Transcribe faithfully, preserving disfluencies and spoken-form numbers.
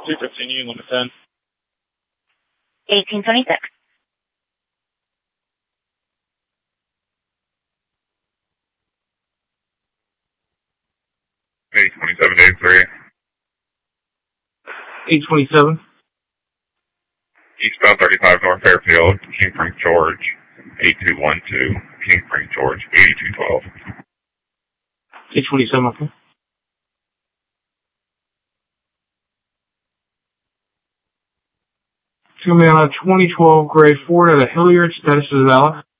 two fifteen Union, limit ten. eighteen twenty-six. eight twenty-seven to eight three. eight twenty-seven. Eastbound thirty-five North Fairfield, King Frank George, eight two one two, King Frank George, eighty-two twelve. eight twenty-seven, okay. It's going to be on a twenty twelve grade Ford at a Hilliard, status is valid.